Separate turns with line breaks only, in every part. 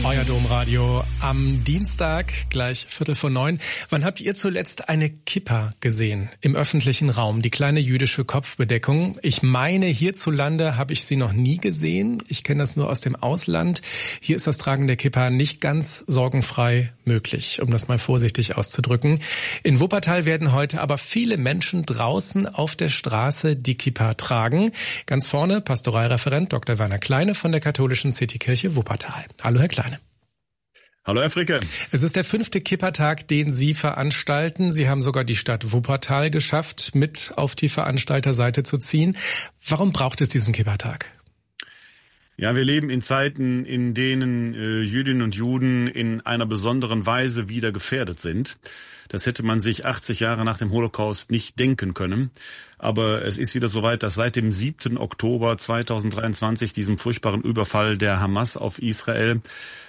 Euer Domradio am Dienstag, gleich 8:45. Wann habt ihr zuletzt eine Kippa gesehen im öffentlichen Raum? Die kleine jüdische Kopfbedeckung. Ich meine, hierzulande habe ich sie noch nie gesehen. Ich kenne das nur aus dem Ausland. Hier ist das Tragen der Kippa nicht ganz sorgenfrei möglich, um das mal vorsichtig auszudrücken. In Wuppertal werden heute aber viele Menschen draußen auf der Straße die Kippa tragen. Ganz vorne Pastoralreferent Dr. Werner Kleine von der katholischen Citykirche Wuppertal. Hallo, Herr Kleine.
Hallo, Herr Fricke.
Es ist der 5. Kippa-Tag, den Sie veranstalten. Sie haben sogar die Stadt Wuppertal geschafft, mit auf die Veranstalterseite zu ziehen. Warum braucht es diesen Kippa-Tag?
Ja, wir leben in Zeiten, in denen Jüdinnen und Juden in einer besonderen Weise wieder gefährdet sind. Das hätte man sich 80 Jahre nach dem Holocaust nicht denken können. Aber es ist wieder soweit, dass seit dem 7. Oktober 2023, diesem furchtbaren Überfall der Hamas auf Israel,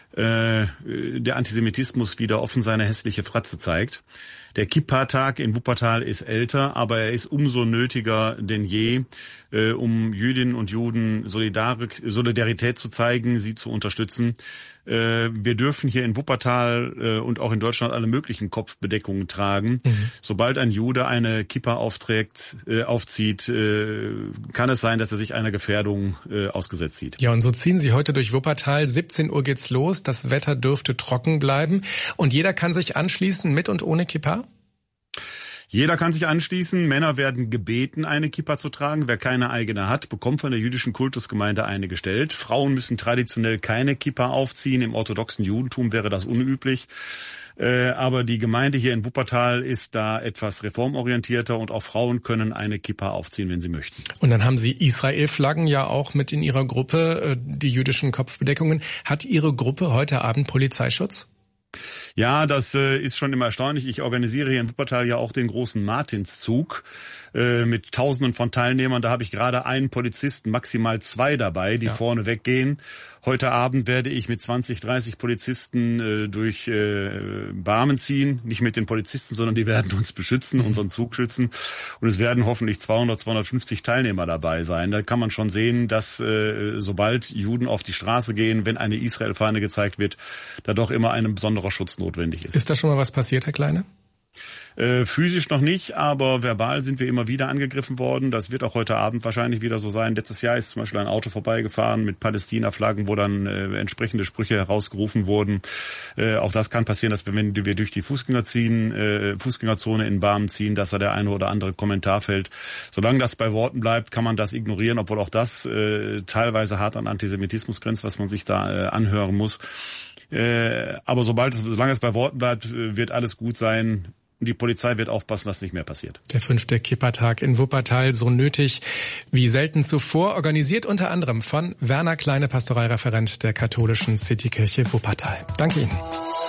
der Antisemitismus wieder offen seine hässliche Fratze zeigt. Der Kippa-Tag in Wuppertal ist älter, aber er ist umso nötiger denn je, um Jüdinnen und Juden Solidarität zu zeigen, sie zu unterstützen. Wir dürfen hier in Wuppertal und auch in Deutschland alle möglichen Kopfbedeckungen tragen. Sobald ein Jude eine Kippa aufzieht, kann es sein, dass er sich einer Gefährdung ausgesetzt sieht.
Ja, und so ziehen Sie heute durch Wuppertal. 17 Uhr geht's los. Das Wetter dürfte trocken bleiben. Und jeder kann sich anschließen, mit und ohne Kippa?
Jeder kann sich anschließen. Männer werden gebeten, eine Kippa zu tragen. Wer keine eigene hat, bekommt von der jüdischen Kultusgemeinde eine gestellt. Frauen müssen traditionell keine Kippa aufziehen. Im orthodoxen Judentum wäre das unüblich. Aber die Gemeinde hier in Wuppertal ist da etwas reformorientierter und auch Frauen können eine Kippa aufziehen, wenn sie möchten.
Und dann haben Sie Israel-Flaggen ja auch mit in Ihrer Gruppe, die jüdischen Kopfbedeckungen. Hat Ihre Gruppe heute Abend Polizeischutz?
Ja, das ist schon immer erstaunlich. Ich organisiere hier in Wuppertal ja auch den großen Martinszug mit Tausenden von Teilnehmern. Da habe ich gerade einen Polizisten, maximal 2 dabei, die vorne weggehen. Heute Abend werde ich mit 20, 30 Polizisten durch Barmen ziehen. Nicht mit den Polizisten, sondern die werden uns beschützen, unseren Zug schützen. Und es werden hoffentlich 200, 250 Teilnehmer dabei sein. Da kann man schon sehen, dass sobald Juden auf die Straße gehen, wenn eine Israel-Fahne gezeigt wird, da doch immer ein besonderer Schutz notwendig ist.
Ist da schon mal was passiert, Herr Kleine?
Physisch noch nicht, aber verbal sind wir immer wieder angegriffen worden. Das wird auch heute Abend wahrscheinlich wieder so sein. Letztes Jahr ist zum Beispiel ein Auto vorbeigefahren mit Palästina-Flaggen, wo dann entsprechende Sprüche herausgerufen wurden. Auch das kann passieren, dass wenn wir durch die Fußgängerzone in Barmen ziehen, dass da der eine oder andere Kommentar fällt. Solange das bei Worten bleibt, kann man das ignorieren, obwohl auch das teilweise hart an Antisemitismus grenzt, was man sich da anhören muss. Aber solange es bei Worten bleibt, wird alles gut sein. Die Polizei wird aufpassen, dass nicht mehr passiert.
Der 5. Kippa-Tag in Wuppertal, so nötig wie selten zuvor, organisiert unter anderem von Werner Kleine, Pastoralreferent der katholischen Citykirche Wuppertal. Danke Ihnen.